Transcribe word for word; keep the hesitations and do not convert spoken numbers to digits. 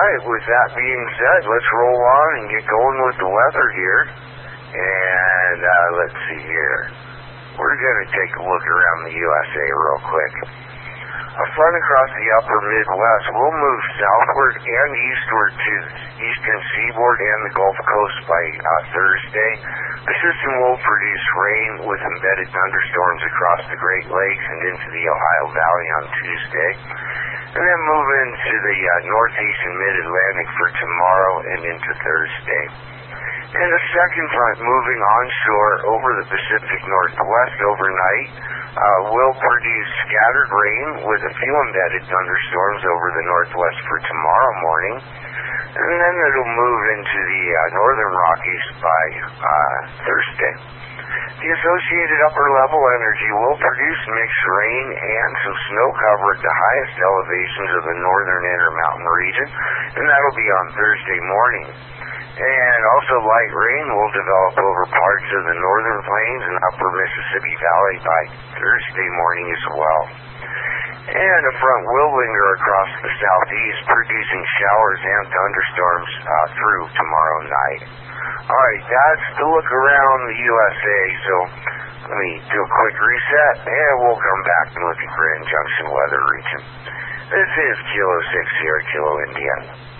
right, with that being said, let's roll on and get going with the weather here. And uh, let's see here. We're going to take a look around the U S A real quick. A front across the upper Midwest will move southward and eastward to the eastern seaboard and the Gulf Coast by uh, Thursday. The system will produce rain with embedded thunderstorms across the Great Lakes and into the Ohio Valley on Tuesday. And then move into the uh, northeast and mid-Atlantic for tomorrow and into Thursday. And a second front moving onshore over the Pacific Northwest overnight uh, will produce scattered rain with a few embedded thunderstorms over the Northwest for tomorrow morning. And then it'll move into the uh, northern Rockies by uh, Thursday. The associated upper-level energy will produce mixed rain and some snow cover at the highest elevations of the northern Intermountain region, and that'll be on Thursday morning. And also light rain will develop over parts of the northern plains and upper Mississippi Valley by Thursday morning as well. And a front will linger across the southeast, producing showers and thunderstorms uh, through tomorrow night. All right, that's the look around the U S A. So let me do a quick reset, and we'll come back and look at Grand Junction weather region. This is Kilo six here at Kilo India.